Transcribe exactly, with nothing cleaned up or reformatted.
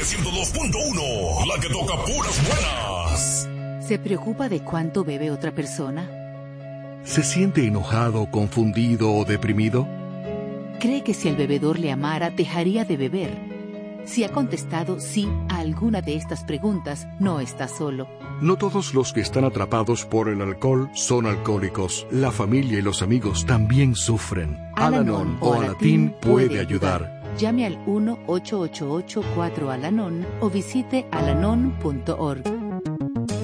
ciento dos punto uno, la que toca puras buenas. ¿Se preocupa de cuánto bebe otra persona? ¿Se siente enojado, confundido o deprimido? ¿Cree que si el bebedor le amara, dejaría de beber? Si ha contestado sí a alguna de estas preguntas, no está solo. No todos los que están atrapados por el alcohol son alcohólicos. La familia y los amigos también sufren. Al-Anon o Alatín puede ayudar. Llame al uno ocho ocho ocho cuatro Al-Anon o visite alanon punto org.